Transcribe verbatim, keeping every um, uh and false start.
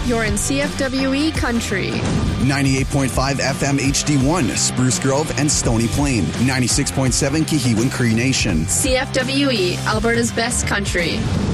You're in C F W E Country. ninety-eight point five F M H D one, Spruce Grove and Stony Plain. ninety-six point seven Kihiwan Cree Nation. C F W E, Alberta's best country.